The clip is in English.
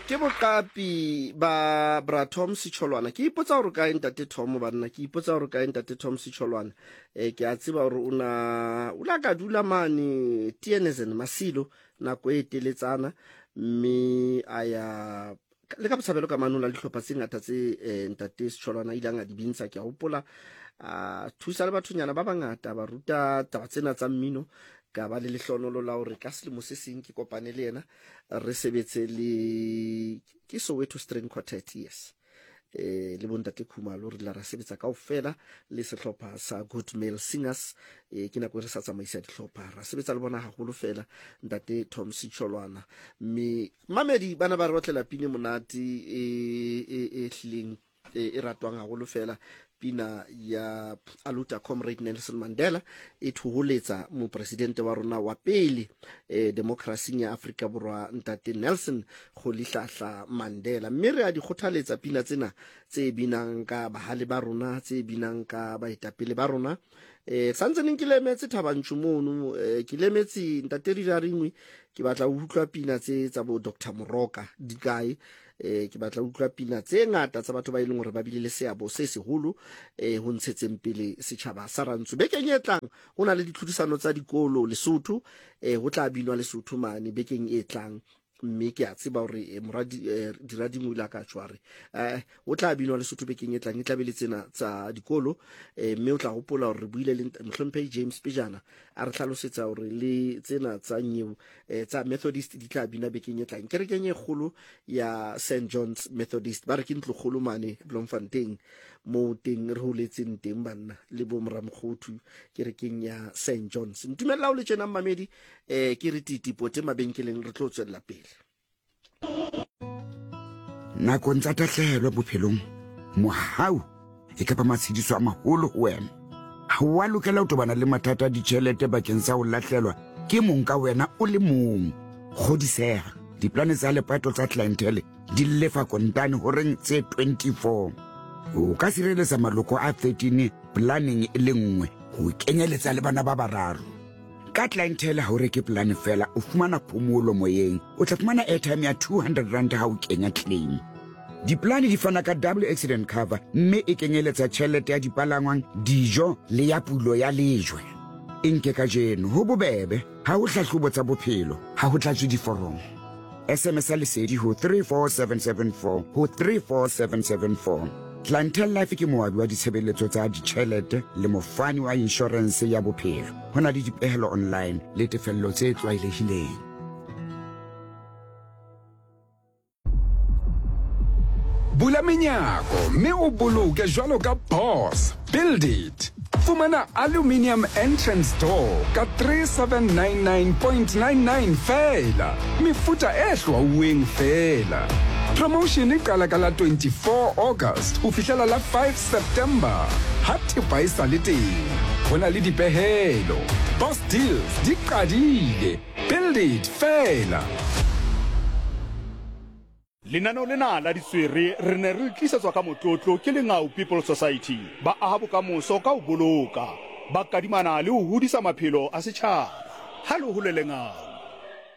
ke bokapi ba bra Tom Sicholwana ke ipotsa gore ka ntate Tom banna ke ipotsa gore ka ntate Tom Sicholwana ke a tseba gore una ka dula mane TNSN Masilo nako e teletsana mme aya le ka botshabelo ka manula dihlopha tse ngata tse ntate Sicholwana ile nga di bintsha ke a hopola thusa le bathunyana ba bangata ba ruta taba tsena tsa mmino ka ba le lehlonolo la hore ka selemo se seng ke kopane le yena re sebetse le ke Soweto String Quartet yes le bontate Khumalo re la ra sebetsa kaofela le sehlopha sa Good Male Singers ke nako re sa tsamaisa dihlopha ra sebetsa le bona haholo fela ntate Tom Sicholwana mme mamedi bana ba re otlela pine monati e hlileng e ratwang haholo fela pina ya aluta Comrade Nelson Mandela e thuholetsa mo presidente wa rona wa pele demokrasi ya Afrika Borwa ntate Nelson Rolihlahla Mandela mme re a di khothaletsa pina tsena tse binang ka bahale ba rona tse binang ka baetapele ba rona santse ning ke lemetse Thabantsho mono ke lemetse ntate Rirarengwe ke batla o utlwa pina tse tsa bo Dr Moroka di kae ke batla o utlwa pina tse ngata tsa batho ba ileng gore ba bile le seabo se seholo ho ntshetseng pele setjhaba sa rantsho bekeng e tlang hona le ditlhodisano tsa dikolo Lesotho ho tla binwa Lesotho mane bekeng e tlang mme ke a tseba hore moradi Diradimo ile ka tshware o tla binwa Lesotho bekeng e tlang e tla be le tsena tsa dikolo mme o tla hopola hore re buile le Mhlomphei James Pejana a re tlhalosetsa hore le tsena tsa nyew tsa Methodist di tla bina bekeng e tlang kerekeng e kgolo ya St John's Methodist ba re ke ntlogolo mane Bloemfontein mo teng re holetseng teng banna le bo Moramokgothu kerekeng ya St John's ntumella o le tsena mamedi ke re titipote mabenkeleng re tlo tswella pele nakong tsa tahlehelo bophelong mohau e ka ba matshidiso a maholo ho wena ha wa lokela ho tobana le mathata a ditjhelete bakeng sa ho lahlelwa ke mong ka wena o le mong kgodiseha diplane tsa lepato tsa clientele di lefa kontane ho reng tse 24 o ka sireletsa maloko a 13 planning e le nngwe ho kenyeletsa le bana ba bararo ka clientele ha o reke plan fela o fumana phomolo moyeng o tla fumana airtime ya 200 rand ha o kenya claim diplane di fana ka double accident cover mme e kenyeletsa tjhelete ya dipalangwang dijo le ya pulo ya lejwe enke ka jeno ho bobebe ha o hlahlobo tsa bophelo ha ho tlatswe diforomo SMS lesedi ho 34774 ho 34774 Clientele Life ke moabi wa ditshebeletso tsa ditjhelete le mofani wa insurance ya bophelo hona le dipehelo online le tefello tse tlwaelehileng Bula menyako mme o boloke jwalo ka Boss Build It fumana aluminium entrance door ka 3799.99 fela mefuta e hlwauweng fela promotion e qala ka la 24 August ho fihlela la 5 September ha thepa e sa le teng hona le dipehelo Boss Deals di qadile Build It fela Lenaneo lena la ditswere re ne re tlisetswa ka motlotlo ke Lengau People Society ba aha bokamoso ka ho boloka ba kadimana le ho hodisa maphelo a setjhaba ha le ho le Lengau